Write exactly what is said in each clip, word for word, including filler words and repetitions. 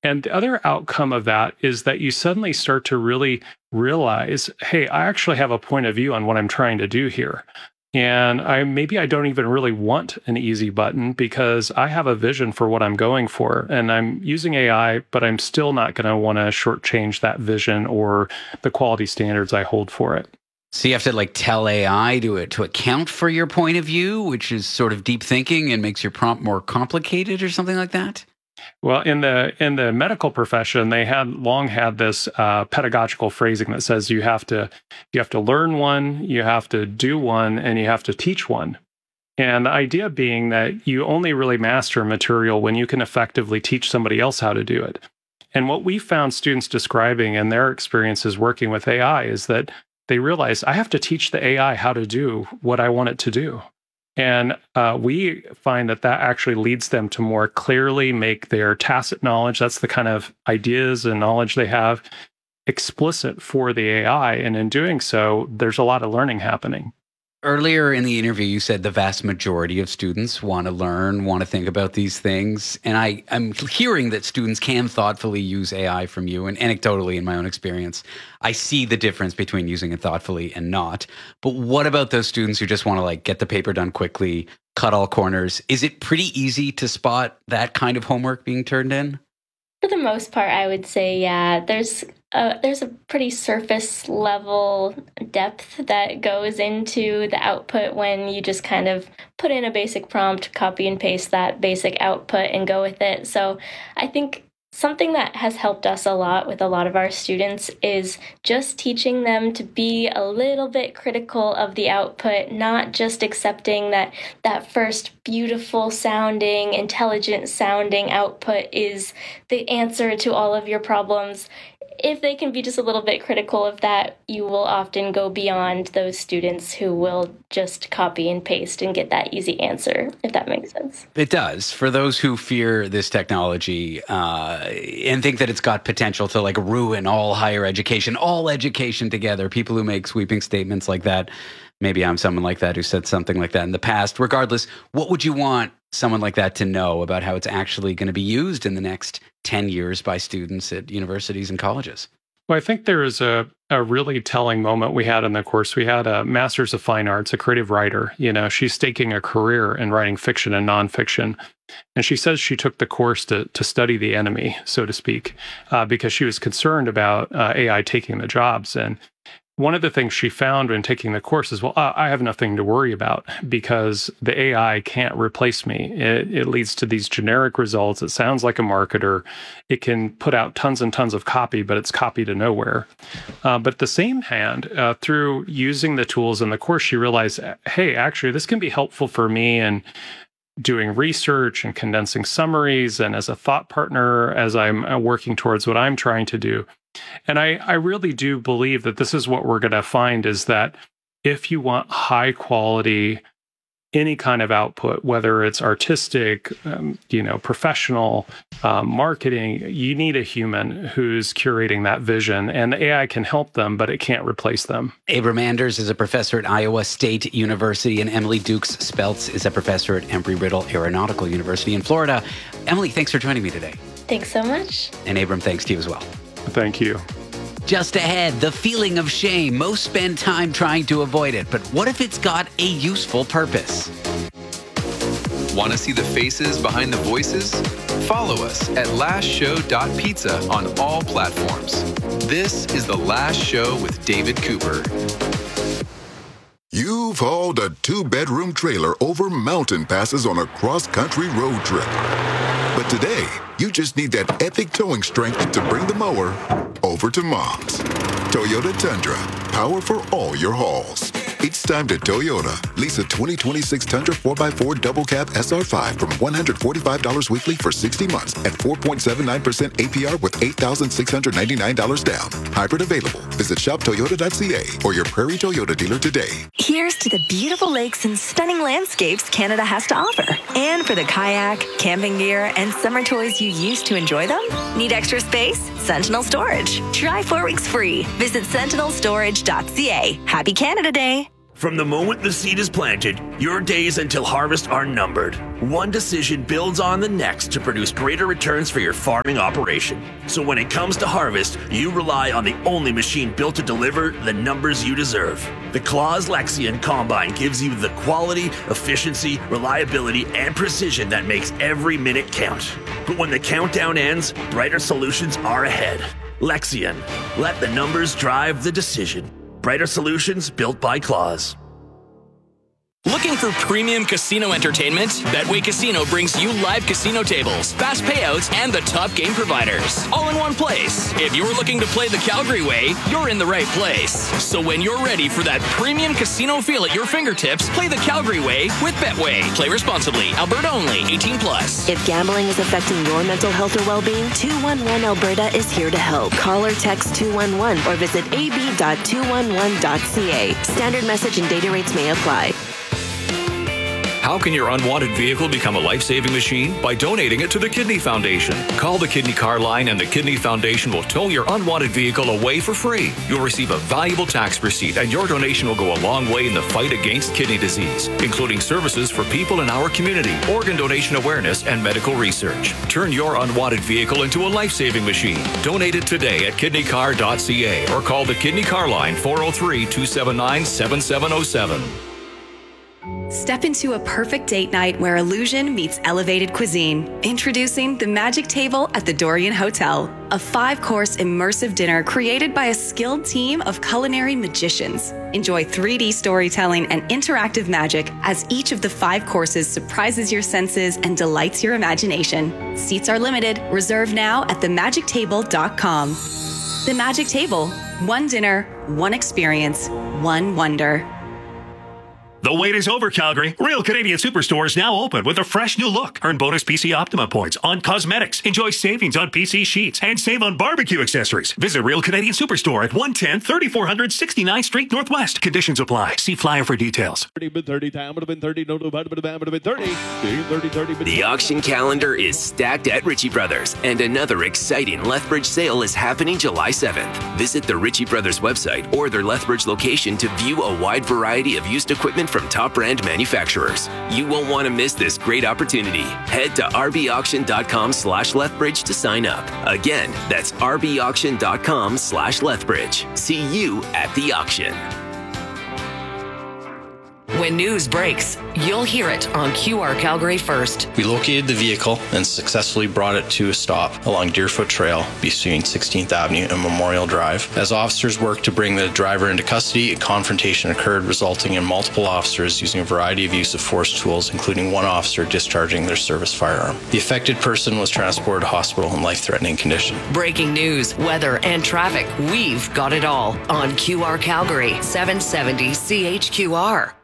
And the other outcome of that is that you suddenly start to really realize, hey, I actually have a point of view on what I'm trying to do here. And I maybe I don't even really want an easy button because I have a vision for what I'm going for. And I'm using A I, but I'm still not going to want to shortchange that vision or the quality standards I hold for it. So you have to like tell A I to to account for your point of view, which is sort of deep thinking and makes your prompt more complicated or something like that? Well, in the in the medical profession, they had long had this uh, pedagogical phrasing that says you have to you have to learn one, you have to do one, and you have to teach one. And the idea being that you only really master material when you can effectively teach somebody else how to do it. And what we found students describing in their experiences working with A I is that they realize I have to teach the A I how to do what I want it to do. And uh, we find that that actually leads them to more clearly make their tacit knowledge, that's the kind of ideas and knowledge they have, explicit for the A I. And in doing so, there's a lot of learning happening. Earlier in the interview, you said the vast majority of students want to learn, want to think about these things. And I, I'm hearing that students can thoughtfully use A I from you. And anecdotally, in my own experience, I see the difference between using it thoughtfully and not. But what about those students who just want to like get the paper done quickly, cut all corners? Is it pretty easy to spot that kind of homework being turned in? For the most part, I would say, yeah, there's a, there's a pretty surface level depth that goes into the output when you just kind of put in a basic prompt, copy and paste that basic output and go with it. So I think something that has helped us a lot with a lot of our students is just teaching them to be a little bit critical of the output, not just accepting that that first beautiful sounding, intelligent sounding output is the answer to all of your problems. If they can be just a little bit critical of that, you will often go beyond those students who will just copy and paste and get that easy answer, if that makes sense. It does. For those who fear this technology uh, and think that it's got potential to like ruin all higher education, all education together, people who make sweeping statements like that, maybe I'm someone like that who said something like that in the past. Regardless, what would you want someone like that to know about how it's actually going to be used in the next ten years by students at universities and colleges? Well, I think there is a, a really telling moment we had in the course. We had a Master's of Fine Arts, a creative writer. You know, she's staking a career in writing fiction and nonfiction. And she says she took the course to to study the enemy, so to speak, uh, because she was concerned about uh, A I taking the jobs. And one of the things she found when taking the course is, well, uh, I have nothing to worry about because the A I can't replace me. It, it leads to these generic results. It sounds like a marketer. It can put out tons and tons of copy, but it's copy to nowhere. Uh, but at the same hand, uh, through using the tools in the course, she realized, hey, actually, this can be helpful for me in doing research and condensing summaries and as a thought partner as I'm uh, working towards what I'm trying to do. And I, I really do believe that this is what we're going to find is that if you want high quality, any kind of output, whether it's artistic, um, you know, professional, um, marketing, you need a human who's curating that vision. And the A I can help them, but it can't replace them. Abram Anders is a professor at Iowa State University, and Emily Dukes-Speltz is a professor at Embry-Riddle Aeronautical University in Florida. Emily, thanks for joining me today. Thanks so much. And Abram, thanks to you as well. Thank you. Just ahead, the feeling of shame. Most spend time trying to avoid it, but what if it's got a useful purpose? Want to see the faces behind the voices? Follow us at last show dot pizza on all platforms. This is The Last Show with David Cooper. You've hauled a two-bedroom trailer over mountain passes on a cross-country road trip. But today, you just need that epic towing strength to bring the mower over to Mom's. Toyota Tundra, power for all your hauls. It's time to Toyota. Lease a twenty twenty-six Tundra four by four Double Cab S R five from one hundred forty-five dollars weekly for sixty months at four point seven nine percent A P R with eight thousand six hundred ninety-nine dollars down. Hybrid available. Visit shop toyota dot c a or your Prairie Toyota dealer today. Here's to the beautiful lakes and stunning landscapes Canada has to offer. And for the kayak, camping gear, and summer toys you use to enjoy them? Need extra space? Sentinel Storage. Try four weeks free. Visit sentinel storage dot c a. Happy Canada Day. From the moment the seed is planted, your days until harvest are numbered. One decision builds on the next to produce greater returns for your farming operation. So when it comes to harvest, you rely on the only machine built to deliver the numbers you deserve. The Claas Lexion Combine gives you the quality, efficiency, reliability, and precision that makes every minute count. But when the countdown ends, brighter solutions are ahead. Lexion. Let the numbers drive the decision. Brighter solutions built by Claas. Looking for premium casino entertainment? Betway Casino brings you live casino tables, fast payouts, and the top game providers, all in one place. If you're looking to play the Calgary way, you're in the right place. So when you're ready for that premium casino feel at your fingertips, play the Calgary way with Betway. Play responsibly. Alberta only. eighteen plus. If gambling is affecting your mental health or well-being, two one one Alberta is here to help. Call or text two one one or visit a b dot two one one dot c a. Standard message and data rates may apply. How can your unwanted vehicle become a life-saving machine? By donating it to the Kidney Foundation. Call the Kidney Car Line and the Kidney Foundation will tow your unwanted vehicle away for free. You'll receive a valuable tax receipt and your donation will go a long way in the fight against kidney disease, including services for people in our community, organ donation awareness, and medical research. Turn your unwanted vehicle into a life-saving machine. Donate it today at kidney car dot c a or call the Kidney Car Line four oh three, two seven nine, seven seven oh seven. Step into a perfect date night where illusion meets elevated cuisine. Introducing the Magic Table at the Dorian Hotel, a five-course immersive dinner created by a skilled team of culinary magicians. Enjoy three D storytelling and interactive magic as each of the five courses surprises your senses and delights your imagination. Seats are limited. Reserve now at the magic table dot com. The Magic Table. One dinner, one experience, one wonder. The wait is over, Calgary. Real Canadian Superstore is now open with a fresh new look. Earn bonus P C Optima points on cosmetics. Enjoy savings on P C sheets and save on barbecue accessories. Visit Real Canadian Superstore at one ten, thirty-four hundred sixty-ninth Street Northwest. Conditions apply. See flyer for details. The auction calendar is stacked at Ritchie Brothers, and another exciting Lethbridge sale is happening July seventh. Visit the Ritchie Brothers website or their Lethbridge location to view a wide variety of used equipment from top brand manufacturers. You won't want to miss this great opportunity. Head to r b auction dot com slash Lethbridge to sign up. Again, that's r b auction dot com slash Lethbridge. See you at the auction. When news breaks, you'll hear it on Q R Calgary First. We located the vehicle and successfully brought it to a stop along Deerfoot Trail between sixteenth Avenue and Memorial Drive. As officers worked to bring the driver into custody, a confrontation occurred, resulting in multiple officers using a variety of use of force tools, including one officer discharging their service firearm. The affected person was transported to hospital in life-threatening condition. Breaking news, weather, and traffic. We've got it all on Q R Calgary, seven seventy C H Q R.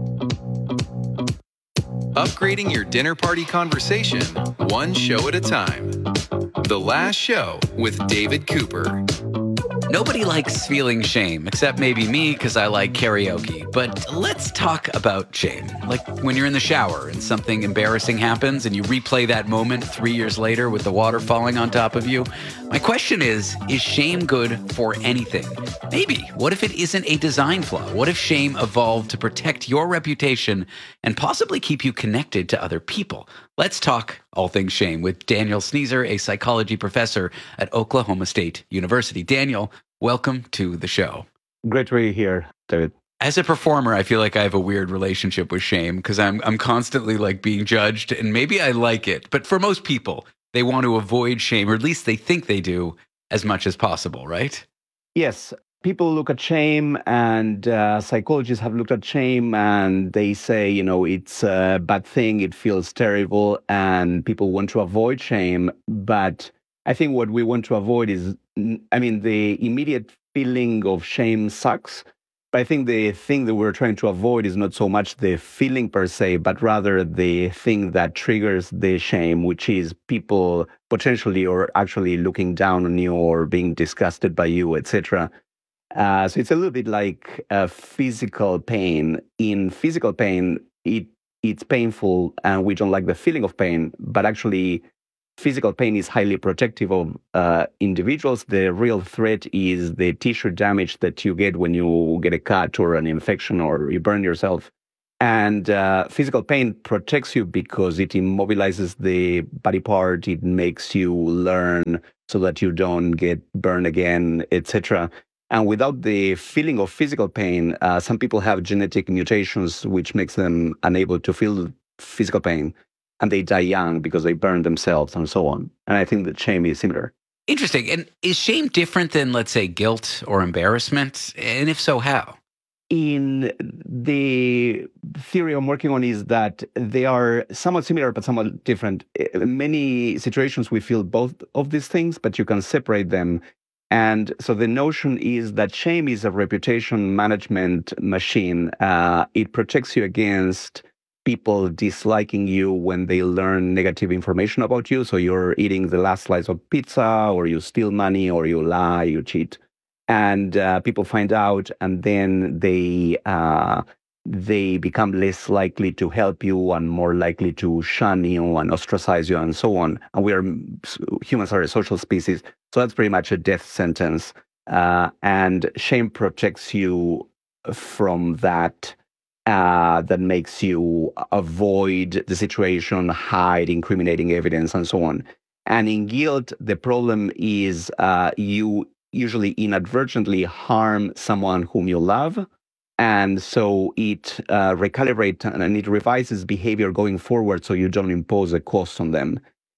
Upgrading your dinner party conversation, one show at a time. The Last Show with David Cooper. Nobody likes feeling shame, except maybe me, because I like karaoke. But let's talk about shame. Like when you're in the shower and something embarrassing happens and you replay that moment three years later with the water falling on top of you. My question is, is shame good for anything? Maybe. What if it isn't a design flaw? What if shame evolved to protect your reputation and possibly keep you connected to other people? Let's talk all things shame with Daniel Sneezer, a psychology professor at Oklahoma State University. Daniel, welcome to the show. Great to be here, David. As a performer, I feel like I have a weird relationship with shame because I'm I'm constantly like being judged, and maybe I like it. But for most people, they want to avoid shame, or at least they think they do, as much as possible, right? Yes. People look at shame, and uh, psychologists have looked at shame, and they say, you know, it's a bad thing, it feels terrible, and people want to avoid shame. But I think what we want to avoid is, I mean, the immediate feeling of shame sucks. But I think the thing that we're trying to avoid is not so much the feeling per se, but rather the thing that triggers the shame, which is people potentially or actually looking down on you or being disgusted by you, et cetera. Uh, so it's a little bit like uh, physical pain. In physical pain, it it's painful and we don't like the feeling of pain, but actually physical pain is highly protective of uh, individuals. The real threat is the tissue damage that you get when you get a cut or an infection or you burn yourself. And uh, physical pain protects you because it immobilizes the body part. It makes you learn so that you don't get burned again, et cetera. And without the feeling of physical pain, uh, some people have genetic mutations which makes them unable to feel physical pain, and they die young because they burn themselves and so on. And I think that shame is similar. Interesting. And is shame different than, let's say, guilt or embarrassment? And if so, how? In the theory I'm working on is that they are somewhat similar but somewhat different. In many situations, we feel both of these things, but you can separate them. And so the notion is that shame is a reputation management machine. Uh, it protects you against people disliking you when they learn negative information about you. So you're eating the last slice of pizza, or you steal money, or you lie, you cheat. And uh, people find out, and then they uh, they become less likely to help you and more likely to shun you and ostracize you and so on. And we are humans are a social species, so that's pretty much a death sentence. Uh, and shame protects you from that. Uh, that makes you avoid the situation, hide incriminating evidence, and so on. And in guilt, the problem is uh, you usually inadvertently harm someone whom you love. And so it uh, recalibrates and it revises behavior going forward so you don't impose a cost on them.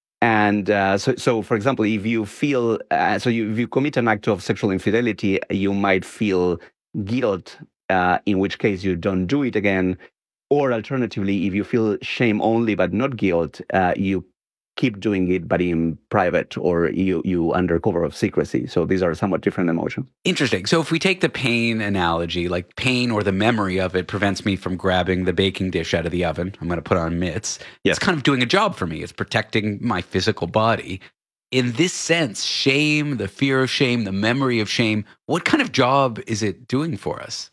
And uh, so, so, for example, if you feel, uh, so you, if you commit an act of sexual infidelity, you might feel guilt, uh, in which case you don't do it again. Or alternatively, if you feel shame only but not guilt, uh, you keep doing it, but in private, or you, you under cover of secrecy. So these are somewhat different emotions. Interesting. So if we take the pain analogy, like pain or the memory of it prevents me from grabbing the baking dish out of the oven, I'm going to put on mitts. Yeah. It's kind of doing a job for me. It's protecting my physical body. In this sense, shame, the fear of shame, the memory of shame, what kind of job is it doing for us?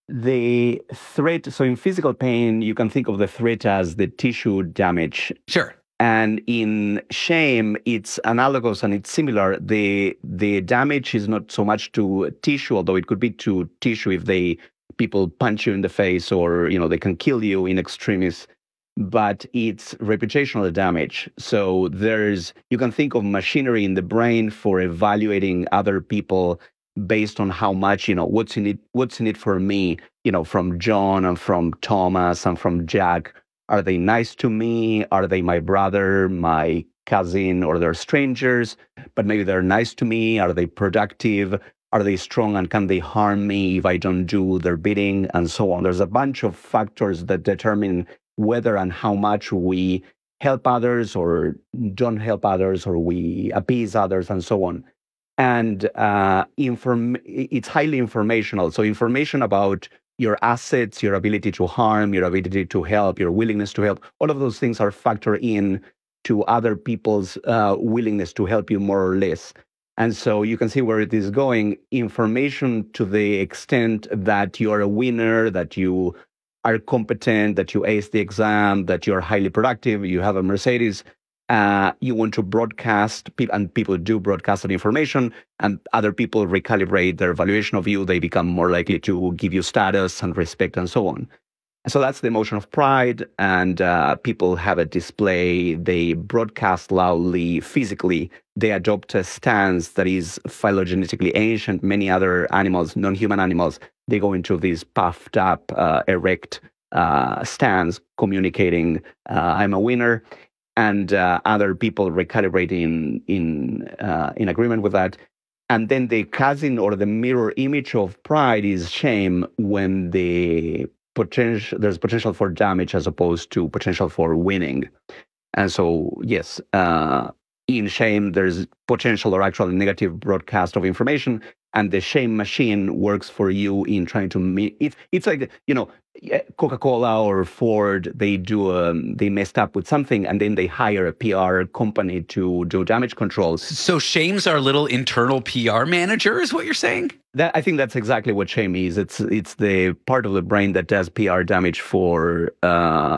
The threat, so in physical pain, you can think of the threat as the tissue damage. Sure. And in shame, it's analogous and it's similar. The the damage is not so much to tissue, although it could be to tissue if they people punch you in the face, or you know they can kill you in extremis. But it's reputational damage. So there's you can think of machinery in the brain for evaluating other people based on how much, you know, what's in it, what's in it for me, you know, from John and from Thomas and from Jack. Are they nice to me? Are they my brother, my cousin, or they're strangers, but maybe they're nice to me? Are they productive? Are they strong, and can they harm me if I don't do their bidding, and so on? There's a bunch of factors that determine whether and how much we help others or don't help others, or we appease others, and so on. And uh, inform- it's highly informational. So information about your assets, your ability to harm, your ability to help, your willingness to help, all of those things are factored in to other people's uh, willingness to help you more or less. And so you can see where it is going. Information to the extent that you're a winner, that you are competent, that you ace the exam, that you're highly productive, you have a Mercedes, uh, you want to broadcast, and people do broadcast that information, and other people recalibrate their evaluation of you. They become more likely to give you status and respect and so on. So that's the emotion of pride, and uh, people have a display. They broadcast loudly, physically. They adopt a stance that is phylogenetically ancient. Many other animals, non-human animals, they go into this puffed up, uh, erect uh, stance, communicating, uh, I'm a winner. And uh, other people recalibrate in in uh, in agreement with that. And then the cousin or the mirror image of pride is shame, when the potential there's potential for damage as opposed to potential for winning. And so yes, uh, in shame there's potential or actual negative broadcast of information, and the shame machine works for you in trying to meet it. It's like, you know, Coca-Cola or Ford, they do um, they messed up with something, and then they hire a P R company to do damage control. So shame's our little internal P R manager, is what you're saying? That, I think that's exactly what shame is. It's it's the part of the brain that does P R damage for uh,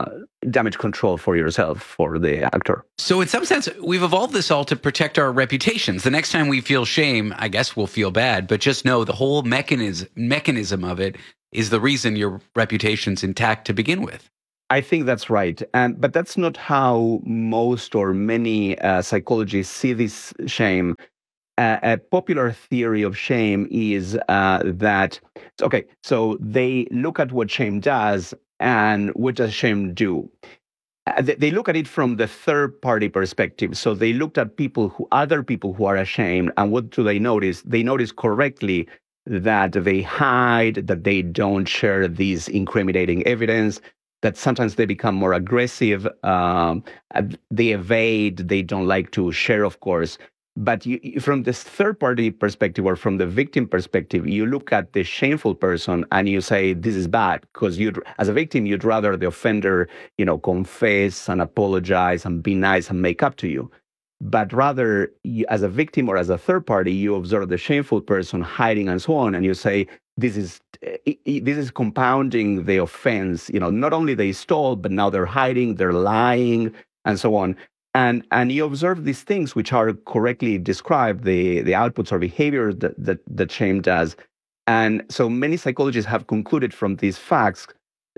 damage control for yourself, for the actor. So in some sense, we've evolved this all to protect our reputations. The next time we feel shame, I guess we'll feel bad, but just know the whole mechanism mechanism of it is the reason your reputation's intact to begin with. I think that's right. And but that's not how most or many uh, psychologists see this shame. Uh, a popular theory of shame is uh, that, okay, so they look at what shame does and what does shame do? Uh, they, they look at it from the third party perspective. So they looked at people who, other people who are ashamed, and what do they notice? They notice correctly that they hide, that they don't share these incriminating evidence, that sometimes they become more aggressive, um, they evade, they don't like to share, of course. But you, from this third-party perspective or from the victim perspective, you look at the shameful person and you say, this is bad, because you, as a victim, you'd rather the offender, you know, confess and apologize and be nice and make up to you. But rather, you, as a victim or as a third party, you observe the shameful person hiding and so on, and you say, this is this is compounding the offense. You know, not only they stole, but now they're hiding, they're lying, and so on. And and you observe these things which are correctly described, the, the outputs or behaviors that, that, that shame does. And so many psychologists have concluded from these facts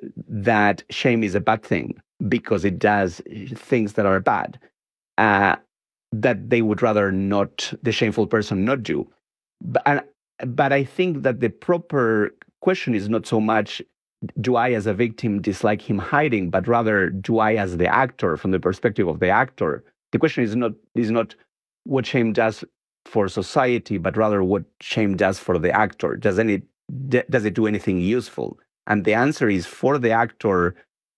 that shame is a bad thing because it does things that are bad, uh, that they would rather not, the shameful person not do. But, and, but I think that the proper question is not so much, do I as a victim dislike him hiding, but rather, do I as the actor, from the perspective of the actor? The question is not is not what shame does for society, but rather what shame does for the actor. Does any does it do anything useful? And the answer is, for the actor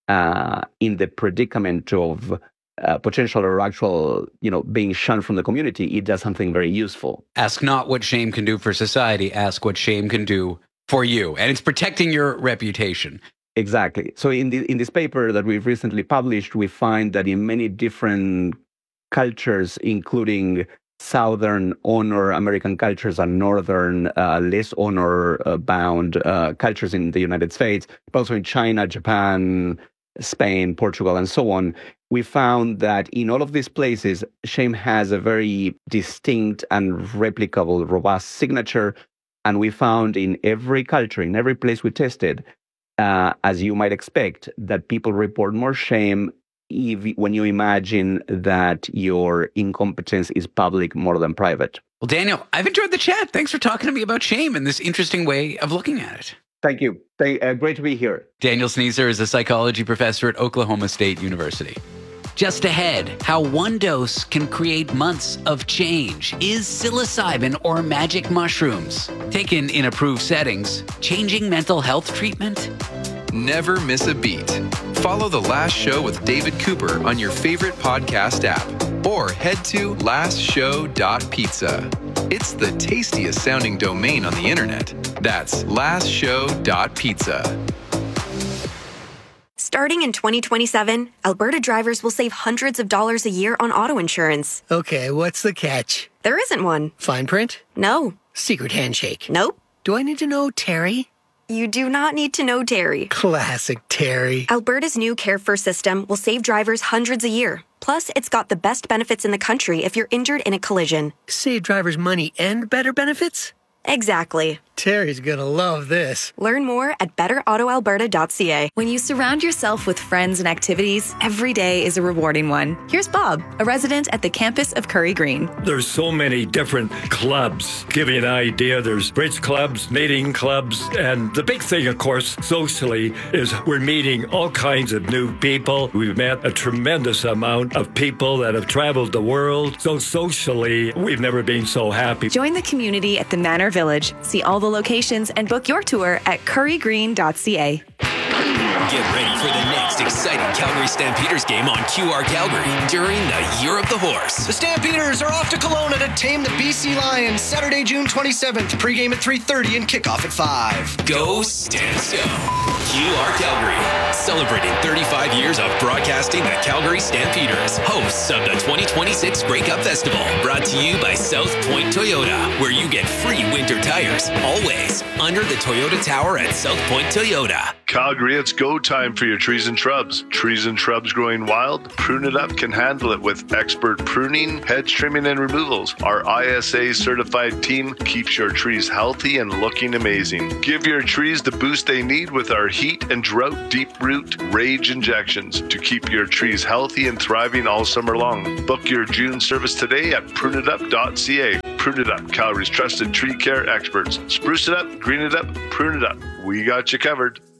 uh, in the predicament of uh, potential or actual, you know, being shunned from the community, it does something very useful. Ask not what shame can do for society. Ask what shame can do for you, and it's protecting your reputation. Exactly. So in the in this paper that we've recently published, we find that in many different cultures, including Southern honor American cultures and Northern uh, less honor-bound uh, uh, cultures in the United States, but also in China, Japan, Spain, Portugal, and so on, we found that in all of these places, shame has a very distinct and replicable, robust signature. And we found in every culture, in every place we tested, uh, as you might expect, that people report more shame if, when you imagine that your incompetence is public more than private. Well, Daniel, I've enjoyed the chat. Thanks for talking to me about shame and this interesting way of looking at it. Thank you. Thank, uh, great to be here. Daniel Sneezer is a psychology professor at Oklahoma State University. Just ahead, how one dose can create months of change. Is psilocybin or magic mushrooms, taken in approved settings, changing mental health treatment? Never miss a beat. Follow The Last Show with David Cooper on your favorite podcast app, or head to last show dot pizza. It's the tastiest sounding domain on the internet. That's last show dot pizza. Starting in twenty twenty-seven, Alberta drivers will save hundreds of dollars a year on auto insurance. Okay, what's the catch? There isn't one. Fine print? No. Secret handshake? Nope. Do I need to know Terry? You do not need to know Terry. Classic Terry. Alberta's new Care First system will save drivers hundreds a year. Plus, it's got the best benefits in the country if you're injured in a collision. Save drivers money and better benefits? Exactly. Terry's gonna love this. Learn more at better auto alberta dot c a. When you surround yourself with friends and activities, every day is a rewarding one. Here's Bob, a resident at the campus of Curry Green. There's so many different clubs. Give you an idea, there's bridge clubs, knitting clubs, and the big thing, of course, socially, is we're meeting all kinds of new people. We've met a tremendous amount of people that have traveled the world. So socially, we've never been so happy. Join the community at the Manor Village. See all the locations and book your tour at curry green dot c a. Get ready for the next exciting Calgary Stampeders game on Q R Calgary during the Year of the Horse. The Stampeders are off to Kelowna to tame the B C Lions Saturday, June twenty-seventh. Pregame at three thirty and kickoff at five. Go Stamps Go! Q R Calgary, celebrating thirty-five years of broadcasting the Calgary Stampeders, hosts of the twenty twenty-six Grey Cup Festival, brought to you by South Point Toyota, where you get free winter tires, always, under the Toyota Tower at South Point Toyota. Calgary, it's go time for your trees and shrubs. Trees and shrubs growing wild? Prune It Up can handle it with expert pruning, hedge trimming, and removals. Our I S A certified team keeps your trees healthy and looking amazing. Give your trees the boost they need with our heat and drought deep root rage injections to keep your trees healthy and thriving all summer long. Book your June service today at prune it up dot c a. Prune It Up, Calgary's trusted tree care experts. Spruce it up, green it up, prune it up. We got you covered.